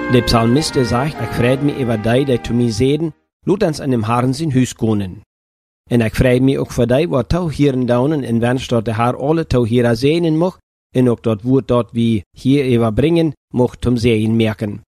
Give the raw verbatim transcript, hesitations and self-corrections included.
Der Psalmist, der sagt, ich freut mich über die, die zu mir sehen, lot uns an dem Herrn sein Haus konen. En ich freut mich auch für die, wat tau hier in Daunen, in Wernstadt der Herr alle tau hier sehen mag, en auch dort Wort dort wie hier überbringen, mocht zum Sehen merken.